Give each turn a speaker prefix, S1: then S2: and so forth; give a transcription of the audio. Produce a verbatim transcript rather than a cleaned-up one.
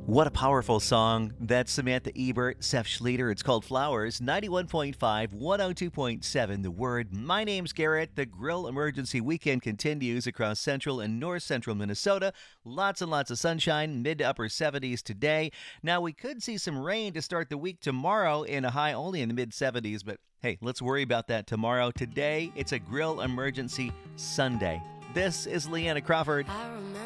S1: What a powerful song. That's Samantha Ebert, Seth Schleter. It's called Flowers, ninety-one point five, one oh two point seven. The Word. My name's Garrett. The Grill Emergency Weekend continues across central and north central Minnesota. Lots and lots of sunshine, mid to upper seventies today. Now, we could see some rain to start the week tomorrow in a high only in the mid seventies, but hey, let's worry about that tomorrow. Today, it's a Grill Emergency Sunday. This is Leanna Crawford.
S2: I remember